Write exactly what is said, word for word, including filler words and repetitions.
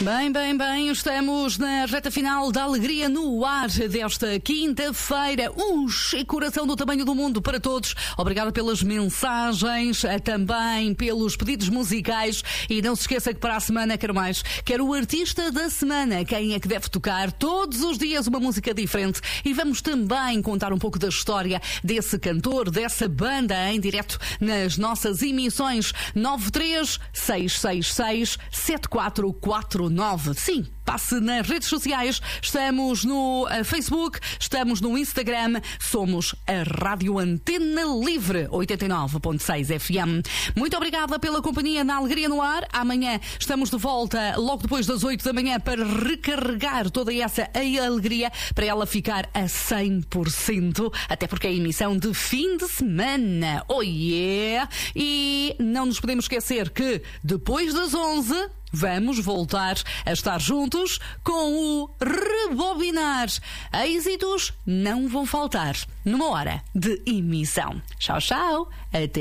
Bem, bem, bem, estamos na reta final da alegria no ar desta quinta-feira. Um coração do tamanho do mundo para todos. Obrigada pelas mensagens, também pelos pedidos musicais. E não se esqueça que para a semana quero mais. Quero o artista da semana. Quem é que deve tocar todos os dias uma música diferente. E vamos também contar um pouco da história desse cantor, dessa banda em direto nas nossas emissões. Nove três seis seis seis sete quatro quatro nove. Sim, passe nas redes sociais. Estamos no uh, Facebook, estamos no Instagram. Somos a Rádio Antena Livre oitenta e nove ponto seis F M. Muito obrigada pela companhia na Alegria no Ar. Amanhã estamos de volta logo depois das oito da manhã para recarregar toda essa alegria, para ela ficar a cem por cento, até porque é a emissão de fim de semana. Oh yeah! E não nos podemos esquecer que depois das onze vamos voltar a estar juntos com o Rebobinar. Êxitos não vão faltar numa hora de emissão. Tchau, tchau. Até